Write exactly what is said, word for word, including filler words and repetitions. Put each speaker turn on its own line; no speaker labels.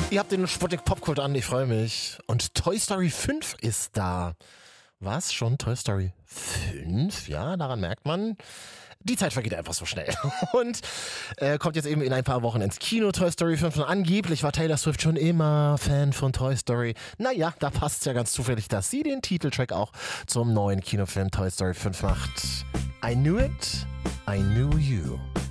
Ihr habt den Sputnik Popkult an, ich freue mich. Und Toy Story fünf ist da. Was? Schon Toy Story fünf? Ja, daran merkt man, die Zeit vergeht einfach so schnell. Und äh, kommt jetzt eben in ein paar Wochen ins Kino, Toy Story fünf. Und angeblich war Taylor Swift schon immer Fan von Toy Story. Naja, da passt ja ganz zufällig, dass sie den Titeltrack auch zum neuen Kinofilm Toy Story fünf macht. I knew it, I knew you.